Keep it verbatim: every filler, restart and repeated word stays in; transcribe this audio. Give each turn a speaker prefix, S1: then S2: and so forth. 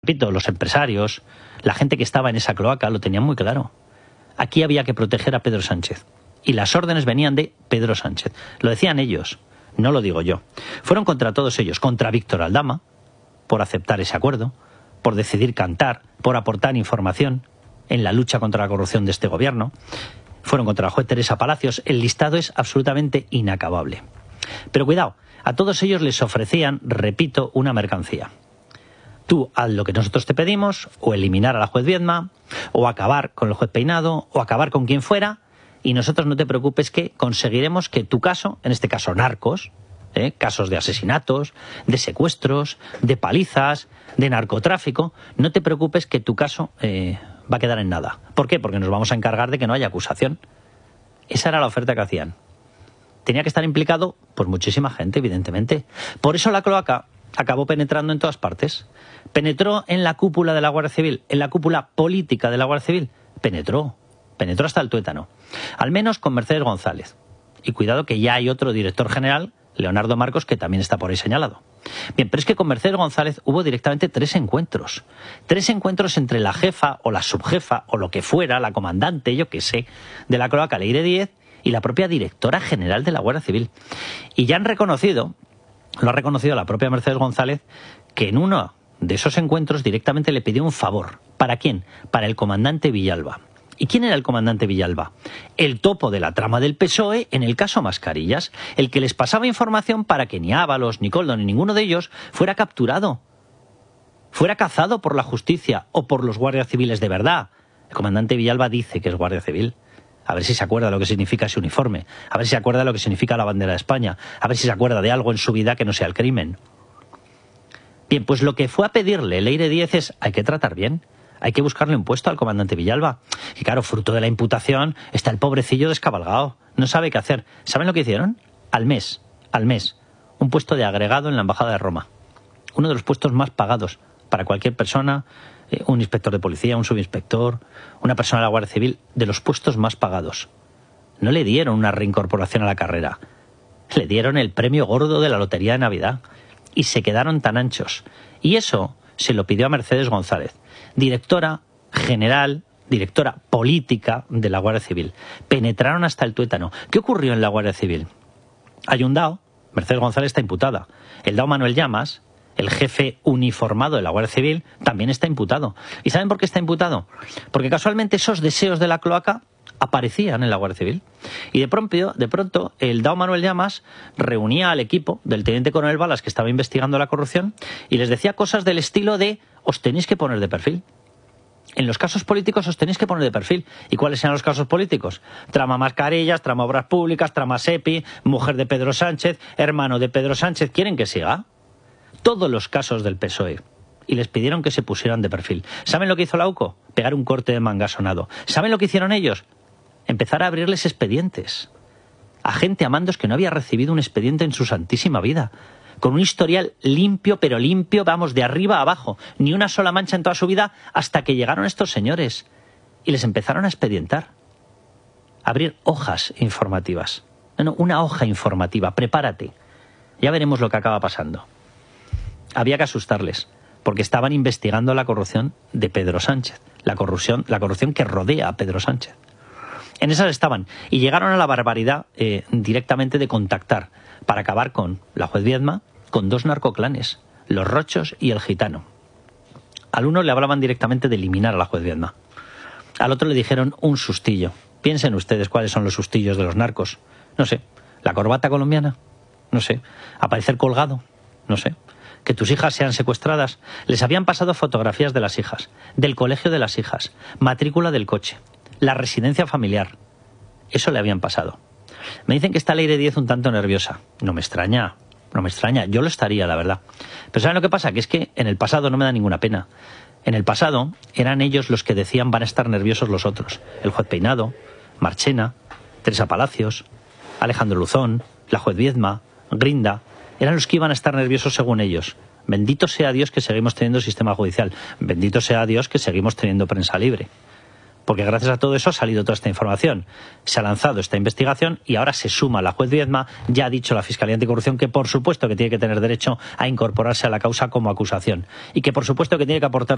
S1: repito, los empresarios, la gente que estaba en esa cloaca lo tenían muy claro. Aquí había que proteger a Pedro Sánchez. Y las órdenes venían de Pedro Sánchez. Lo decían ellos, no lo digo yo. Fueron contra todos ellos, contra Víctor Aldama, por aceptar ese acuerdo, por decidir cantar, por aportar información en la lucha contra la corrupción de este gobierno. Fueron contra la juez Teresa Palacios. El listado es absolutamente inacabable. Pero cuidado, a todos ellos les ofrecían, repito, una mercancía. Tú haz lo que nosotros te pedimos, o eliminar a la juez Viedma, o acabar con el juez Peinado, o acabar con quien fuera, y nosotros no te preocupes que conseguiremos que tu caso, en este caso narcos, ¿eh? casos de asesinatos, de secuestros, de palizas, de narcotráfico, no te preocupes que tu caso eh, va a quedar en nada. ¿Por qué? Porque nos vamos a encargar de que no haya acusación. Esa era la oferta que hacían. Tenía que estar implicado pues muchísima gente, evidentemente. Por eso la cloaca acabó penetrando en todas partes. Penetró en la cúpula de la Guardia Civil, en la cúpula política de la Guardia Civil. Penetró, penetró hasta el tuétano. Al menos con Mercedes González. Y cuidado que ya hay otro director general, Leonardo Marcos, que también está por ahí señalado. Bien, pero es que con Mercedes González hubo directamente tres encuentros. Tres encuentros entre la jefa o la subjefa o lo que fuera, la comandante, yo qué sé, de la cloaca Leire Díez y la propia directora general de la Guardia Civil. Y ya han reconocido, lo ha reconocido la propia Mercedes González, que en uno de esos encuentros directamente le pidió un favor. ¿Para quién? Para el comandante Villalba. ¿Y quién era el comandante Villalba? El topo de la trama del P S O E en el caso Mascarillas, el que les pasaba información para que ni Ábalos, ni Koldo, ni ninguno de ellos fuera capturado, fuera cazado por la justicia o por los guardias civiles de verdad. El comandante Villalba dice que es guardia civil. A ver si se acuerda lo que significa ese uniforme, a ver si se acuerda lo que significa la bandera de España, a ver si se acuerda de algo en su vida que no sea el crimen. Bien, pues lo que fue a pedirle Leire Díez es, hay que tratar bien. Hay que buscarle un puesto al comandante Villalba. Y claro, fruto de la imputación, está el pobrecillo descabalgado. No sabe qué hacer. ¿Saben lo que hicieron? Al mes, al mes, un puesto de agregado en la Embajada de Roma. Uno de los puestos más pagados para cualquier persona, eh, un inspector de policía, un subinspector, una persona de la Guardia Civil, de los puestos más pagados. No le dieron una reincorporación a la carrera. Le dieron el premio gordo de la Lotería de Navidad. Y se quedaron tan anchos. Y eso se lo pidió a Mercedes González, directora general, directora política de la Guardia Civil. Penetraron hasta el tuétano. ¿Qué ocurrió en la Guardia Civil? Hay un D A O, Mercedes González está imputada. El D A O Manuel Llamas, el jefe uniformado de la Guardia Civil, también está imputado. ¿Y saben por qué está imputado? Porque casualmente esos deseos de la cloaca aparecían en la Guardia Civil. Y de pronto, de pronto el D A O Manuel Llamas reunía al equipo del teniente coronel Balas, que estaba investigando la corrupción, y les decía cosas del estilo de os tenéis que poner de perfil. En los casos políticos os tenéis que poner de perfil. ¿Y cuáles eran los casos políticos? Trama Mascarillas, trama Obras Públicas, trama SEPI, mujer de Pedro Sánchez, hermano de Pedro Sánchez. ¿Quieren que siga? Todos los casos del P S O E. Y les pidieron que se pusieran de perfil. ¿Saben lo que hizo la U C O? Pegar un corte de manga sonado. ¿Saben lo que hicieron ellos? Empezar a abrirles expedientes a gente, a mandos que no había recibido un expediente en su santísima vida, con un historial limpio, pero limpio, vamos, de arriba a abajo, ni una sola mancha en toda su vida, hasta que llegaron estos señores y les empezaron a expedientar, a abrir hojas informativas. No, no, una hoja informativa, prepárate, ya veremos lo que acaba pasando. Había que asustarles, porque estaban investigando la corrupción de Pedro Sánchez, la corrupción, la corrupción que rodea a Pedro Sánchez. En esas estaban, y llegaron a la barbaridad eh, directamente de contactar para acabar con la juez Viedma, con dos narcoclanes, los Rochos y el Gitano. Al uno le hablaban directamente de eliminar a la juez Viedma. Al otro le dijeron un sustillo. Piensen ustedes cuáles son los sustillos de los narcos. No sé, la corbata colombiana, no sé, aparecer colgado, no sé, que tus hijas sean secuestradas. Les habían pasado fotografías de las hijas, del colegio de las hijas, matrícula del coche, la residencia familiar. Eso le habían pasado. Me dicen que está Leire Díez un tanto nerviosa. No me extraña, no me extraña. Yo lo estaría, la verdad. Pero ¿saben lo que pasa? Que es que en el pasado no me da ninguna pena. En el pasado eran ellos los que decían van a estar nerviosos los otros. El juez Peinado, Marchena, Teresa Palacios, Alejandro Luzón, la juez Viedma, Grinda. Eran los que iban a estar nerviosos según ellos. Bendito sea Dios que seguimos teniendo sistema judicial. Bendito sea Dios que seguimos teniendo prensa libre. Porque gracias a todo eso ha salido toda esta información. Se ha lanzado esta investigación y ahora se suma la juez Viedma. Ya ha dicho la Fiscalía Anticorrupción que por supuesto que tiene que tener derecho a incorporarse a la causa como acusación. Y que por supuesto que tiene que aportar